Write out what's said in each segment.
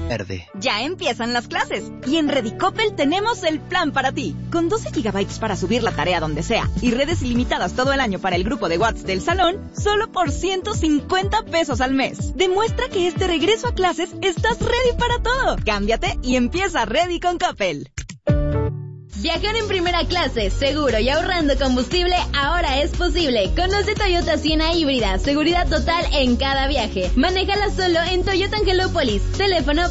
Verde. Ya empiezan las clases y en Ready Coppel tenemos el plan para ti. Con 12 GB para subir la tarea donde sea y redes ilimitadas todo el año para el grupo de WhatsApp del salón, solo por 150 pesos al mes. Demuestra que este regreso a clases estás ready para todo. Cámbiate y empieza Ready con Coppel. Viajar en primera clase, seguro y ahorrando combustible, ahora es posible. Conoce Toyota Siena híbrida, seguridad total en cada viaje. Manéjala solo en Toyota Angelópolis. Teléfono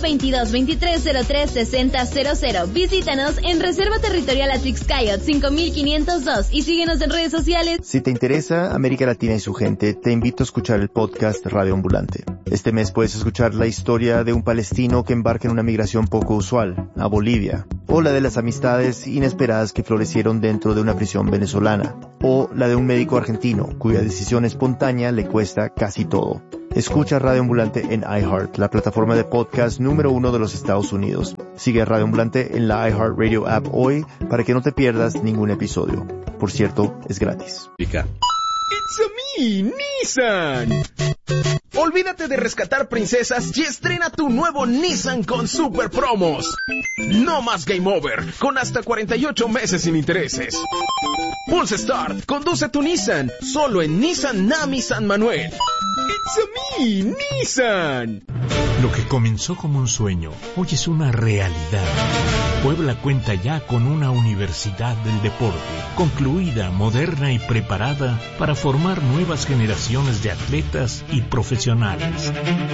2223036000. Visítanos en Reserva Territorial Atrixcayot 5502 y síguenos en redes sociales. Si te interesa América Latina y su gente, te invito a escuchar el podcast Radio Ambulante. Este mes puedes escuchar la historia de un palestino que embarca en una migración poco usual, a Bolivia, o la de las amistades inesperadas que florecieron dentro de una prisión venezolana, o la de un médico argentino cuya decisión espontánea le cuesta casi todo. Escucha Radio Ambulante en iHeart, la plataforma de podcast número 1 de los Estados Unidos. Sigue a Radio Ambulante en la iHeartRadio app hoy para que no te pierdas ningún episodio. Por cierto, es gratis. It's a me, Nissan. Olvídate de rescatar princesas y estrena tu nuevo Nissan con super promos. No más game over, con hasta 48 meses sin intereses. Pulse Start, conduce tu Nissan, solo en Nissan Nami San Manuel. It's a me, Nissan. Lo que comenzó como un sueño, hoy es una realidad. Puebla cuenta ya con una universidad del deporte, concluida, moderna y preparada para formar nuevas generaciones de atletas y profesionales.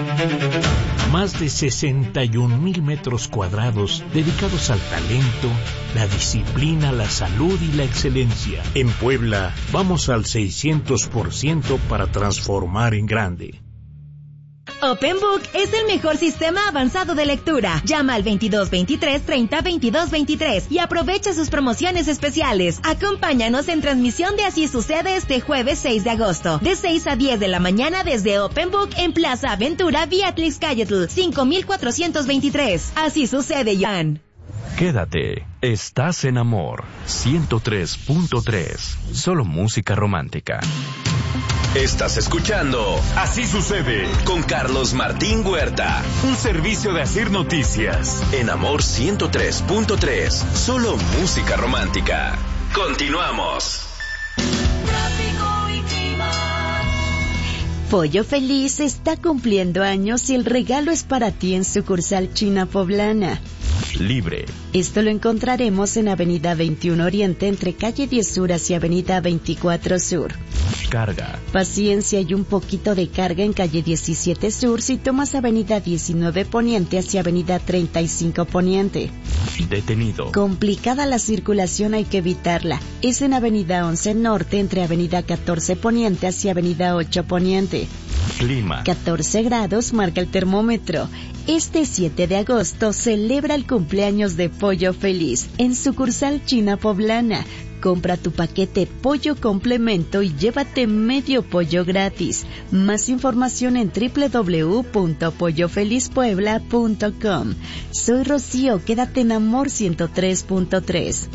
Más de 61,000 metros cuadrados dedicados al talento, la disciplina, la salud y la excelencia. En Puebla, vamos al 600% para transformar en grande. OpenBook es el mejor sistema avanzado de lectura. Llama al 2223-30-2223 y aprovecha sus promociones especiales. Acompáñanos en transmisión de Así Sucede este jueves 6 de agosto, de 6 a 10 de la mañana desde OpenBook en Plaza Aventura, vía Atrixcayotl, 5423. Así Sucede, Jan. Quédate, estás en Amor 103.3, solo música romántica. Estás escuchando Así Sucede con Carlos Martín Huerta. Un servicio de Asir Noticias. En Amor 103.3, solo música romántica. Continuamos. Pollo Feliz está cumpliendo años y el regalo es para ti en sucursal China Poblana. Libre. Esto lo encontraremos en Avenida 21 Oriente entre calle 10 Sur hacia Avenida 24 Sur. Carga. Paciencia y un poquito de carga en calle 17 Sur si tomas Avenida 19 Poniente hacia Avenida 35 Poniente. Detenido. Complicada la circulación, hay que evitarla. Es en Avenida 11 Norte entre Avenida 14 Poniente hacia Avenida 8 Poniente. Clima. 14 grados marca el termómetro. Este 7 de agosto celebra el cumpleaños de Pollo Feliz en sucursal China Poblana. Compra tu paquete pollo complemento y llévate medio pollo gratis. Más información en www.pollofelizpuebla.com. Soy Rocío, quédate en Amor 103.3.